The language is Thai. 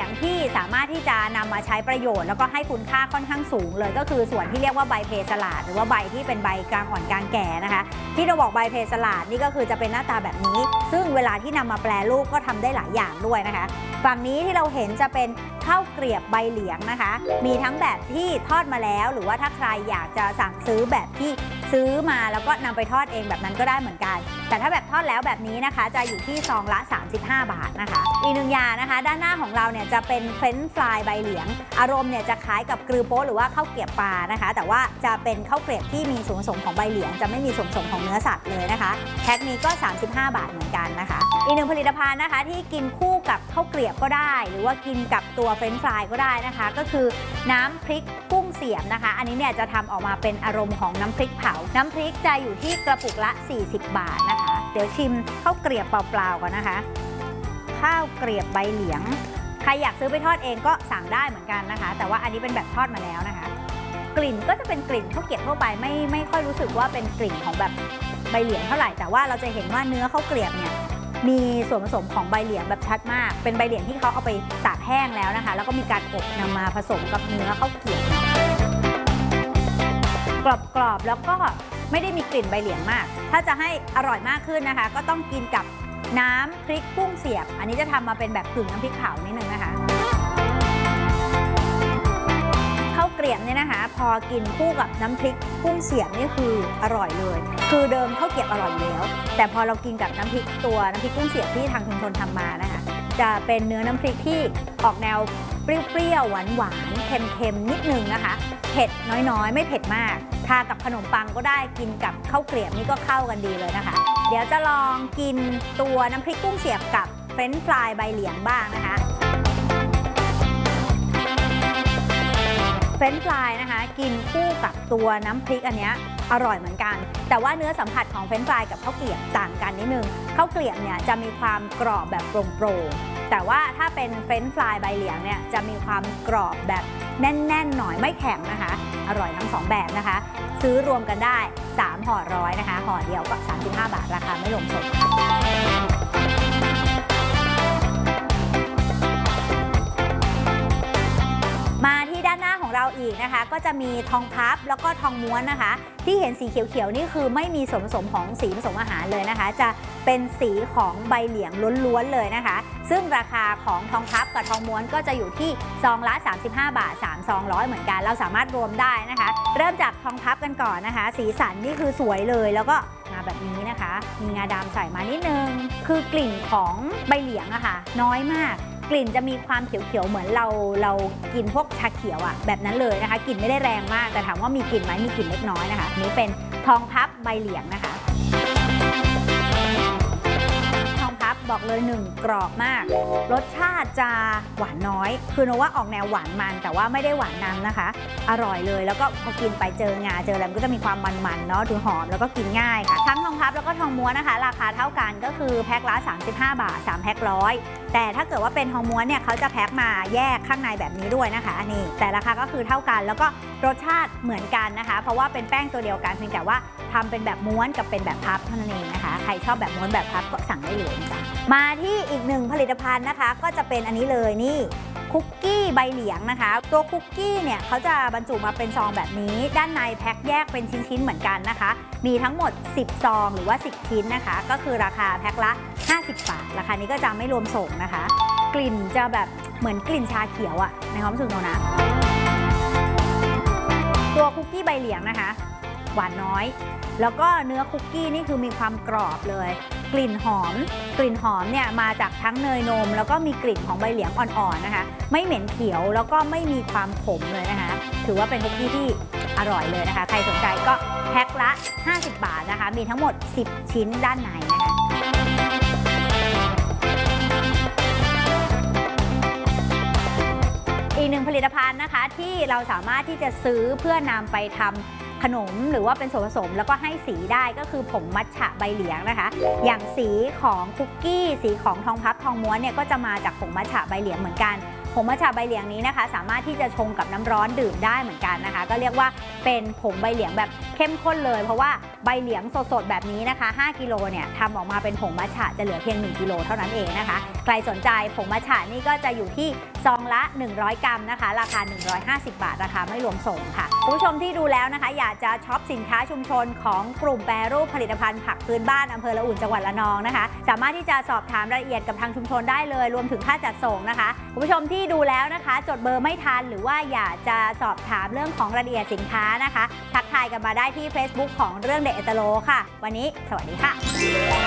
งที่สามารถที่จะนำมาใช้ประโยชน์แล้วก็ให้คุณค่าค่อนข้างสูงเลยก็คือส่วนที่เรียกว่าใบเพสลาดหรือว่าใบที่เป็นใบกลางอ่อนกลางแก่นะคะที่เราบอกใบเพสลาดนี่ก็คือจะเป็นหน้าตาแบบนี้ซึ่งเวลาที่นำมาแปรรูปก็ทำได้หลายอย่างด้วยนะคะฝั่งนี้ที่เราเห็นจะเป็นข้าวเกรียบใบเหลียงนะคะมีทั้งแบบที่ทอดมาแล้วหรือว่าถ้าใครอยากจะสั่งซื้อแบบที่ซื้อมาแล้วก็นำไปทอดเองแบบนั้นก็ได้เหมือนกันแต่ถ้าแบบทอดแล้วแบบนี้นะคะจะอยู่ที่ซองละ35 บาทนะคะอีกหนึ่งอย่างนะคะด้านหน้าของเราเนี่ยจะเป็นเฟรนช์ฟรายใบเหลียงอารมณ์เนี่ยจะคล้ายกับกรือโป๊หรือว่าข้าวเกรียบปลานะคะแต่ว่าจะเป็นข้าวเกรียบที่มีส่วนผสมของใบเหลียงจะไม่มีส่วนผสมของเนื้อสัตว์เลยนะคะแพ็คนี้ก็35 บาทเหมือนกันนะคะอีกหนึ่งผลิตภัณฑ์นะคะที่กินคู่กับข้าวเกรียบก็ได้หรือว่ากินกับตัวเฟรนช์ฟรายก็ได้นะคะก็คือน้ำพริกกุ้งเสียบนะคะอันนี้เนี่ยจะทำออกมาเป็นอารมณ์ของน้ำพริกเผาน้ำพริกจะอยู่ที่กระปุกละ40 บาทนะคะเดี๋ยวชิมข้าวเกรียบเปล่าๆก่อนนะคะข้าวเกรียบใบเหลียงใครอยากซื้อไปทอดเองก็สั่งได้เหมือนกันนะคะแต่ว่าอันนี้เป็นแบบทอดมาแล้วนะคะกลิ่นก็จะเป็นกลิ่นข้าวเกรียบทั่วไปไม่ค่อยรู้สึกว่าเป็นกลิ่นของแบบใบเหลียงเท่าไหร่แต่ว่าเราจะเห็นว่าเนื้อข้าวเกรียบเนี่ยมีส่วนผสมของใบเหลียงแบบชัดมากเป็นใบเหลียงที่เขาเอาไปตากแห้งแล้วนะคะแล้วก็มีการอบนำมาผสมกับเนื้อข้าวเกรียบกรอบๆแล้วก็ไม่ได้มีกลิ่นใบเหลียงมากถ้าจะให้อร่อยมากขึ้นนะคะก็ต้องกินกับน้ำพริกกุ้งเสียบอันนี้จะทำมาเป็นแบบกึ่งน้ำพริกเผานิดนึงนะคะข้าวเกรียบเนี่ยนะคะพอกินคู่กับน้ำพริกกุ้งเสียบนี่คืออร่อยเลยคือเดิมข้าวเกรียบอร่อยอยู่แล้วแต่พอเรากินกับน้ำพริกกุ้งเสียบที่ทางชุมชนทำมานะคะจะเป็นเนื้อน้ำพริกที่ออกแนวเปรี้ยวๆหวานๆเค็มๆนิดนึงนะคะเผ็ดน้อยๆไม่เผ็ดมากทากับขนมปังก็ได้กินกับข้าวเกรียบนี่ก็เข้ากันดีเลยนะคะเดี๋ยวจะลองกินตัวน้ำพริกกุ้งเสียบกับเฟรนช์ฟรายใบเหลียงบ้างนะคะเฟรนช์ฟรายนะคะกินคู่กับตัวน้ำพริกอันนี้อร่อยเหมือนกันแต่ว่าเนื้อสัมผัสของเฟรนช์ฟรายกับข้าวเกรียบต่างกันนิดนึงข้าวเกรียบเนี่ยจะมีความกรอบแบบโปร่งๆแต่ว่าถ้าเป็นเฟรนช์ฟรายใบเหลียงเนี่ยจะมีความกรอบแบบแน่นๆหน่อยไม่แข็งนะคะอร่อยทั้ง2แบบนะคะซื้อรวมกันได้3 ห่อ100นะคะห่อเดียวก็35 บาทราคาไม่รวมส่งมาที่ด้านหน้าของเราอีกนะคะก็จะมีทองพับแล้วก็ทองม้วนนะคะที่เห็นสีเขียวๆนี่คือไม่มีส่วนผสมของสีผสมอาหารเลยนะคะจะเป็นสีของใบเหลียงล้วนๆเลยนะคะซึ่งราคาของทองพับกับทองม้วนก็จะอยู่ที่ซองละ35 บาท3 ซอง100เหมือนกันเราสามารถรวมได้นะคะเริ่มจากทองพับกันก่อนนะคะสีสันนี่คือสวยเลยแล้วก็มาแบบนี้นะคะมีงาดำใส่มานิดนึงคือกลิ่นของใบเหลียงอะค่ะน้อยมากกลิ่นจะมีความเขียวๆเหมือนเรากินพวกชาเขียวอะแบบนั้นเลยนะคะกลิ่นไม่ได้แรงมากแต่ถามว่ามีกลิ่นไหมมีกลิ่นเล็กน้อยนะคะนี้เป็นทองพับใบเหลียงนะคะทองพับบอกเลย1กรอบมากรสชาติจะหวานน้อยคือโนว่าออกแนวหวานมันแต่ว่าไม่ได้หวานนำนะคะอร่อยเลยแล้วก็พอกินไปเจองาเจออะไรมันก็จะมีความมันๆเนาะดูหอมแล้วก็กินง่ายค่ะทั้งทองพับแล้วก็ทองม้วนนะคะราคาเท่ากันก็คือแพ็คละ35 บาท3 แพ็ค100แต่ถ้าเกิดว่าเป็นทองม้วนเนี่ยเขาจะแพ็คมาแยกข้างในแบบนี้ด้วยนะคะอันนี้แต่ราคาก็คือเท่ากันแล้วก็รสชาติเหมือนกันนะคะเพราะว่าเป็นแป้งตัวเดียวกันเพียงแต่ว่าทำเป็นแบบม้วนกับเป็นแบบพับเท่านั้นเองนะคะใครชอบแบบม้วนแบบพับก็สั่งได้เลยนะคะมาที่อีกหนึ่งผลิตภัณฑ์นะคะก็จะเป็นอันนี้เลยนี่คุกกี้ใบเหลียงนะคะตัวคุกกี้เนี่ยเขาจะบรรจุมาเป็นซองแบบนี้ด้านในแพ็คแยกเป็นชิ้นๆเหมือนกันนะคะมีทั้งหมด10 ซองหรือว่า10 ชิ้นนะคะก็คือราคาแพ็คละ50 บาทราคานี้ก็จะไม่รวมส่งนะคะกลิ่นจะแบบเหมือนกลิ่นชาเขียวอะในความรู้สึกโนนะตัวคุกกี้ใบเหลียงนะคะหวานน้อยแล้วก็เนื้อคุกกี้นี่คือมีความกรอบเลยกลิ่นหอมเนี่ยมาจากทั้งเนยนมแล้วก็มีกลิ่นของใบเหลียงอ่อนๆนะคะไม่เหม็นเขียวแล้วก็ไม่มีความขมเลยนะคะถือว่าเป็นคุกกี้ที่อร่อยเลยนะคะใครสนใจก็แพ็คละ50 บาทนะคะมีทั้งหมด10 ชิ้นด้านในนะคะอีกหนึ่งผลิตภัณฑ์นะคะที่เราสามารถที่จะซื้อเพื่อนำไปทำขนมหรือว่าเป็นส่วนผสมแล้วก็ให้สีได้ก็คือผงมัทฉะใบเหลียงนะคะอย่างสีของคุกกี้สีของทองพับทองม้วนเนี่ยก็จะมาจากผงมัทฉะใบเหลียงเหมือนกันผงมัทฉะใบเหลียงนี้นะคะสามารถที่จะชงกับน้ำร้อนดื่มได้เหมือนกันนะคะก็เรียกว่าเป็นผงใบเหลียงแบบเข้มข้นเลยเพราะว่าใบเหลียงสดๆแบบนี้นะคะ5 กิโลเนี่ยทำออกมาเป็นผงมัทฉะจะเหลือเพียง1 กิโลเท่านั้นเองนะคะใครสนใจผงมัทฉะนี่ก็จะอยู่ที่ซองละ100 กรัมนะคะราคา150 บาทราคาไม่รวมส่งค่ะคุณผู้ชมที่ดูแล้วนะคะอยากจะช็อปสินค้าชุมชนของกลุ่มแปรรูปผลิตภัณฑ์ผักพื้นบ้านอำเภอละอุ่นจังหวัดระนองนะคะสามารถที่จะสอบถามรายละเอียดกับทางชุมชนได้เลยรวมถึงค่าจัดส่งนะคะคุณผู้ชมที่ดูแล้วนะคะจดเบอร์ไม่ทันหรือว่าอยากจะสอบถามเรื่องของรายละเอียดสินค้านะคะทักทายกันมาได้ที่ Facebook ของเรื่องเด็ดเอตโลค่ะวันนี้สวัสดีค่ะ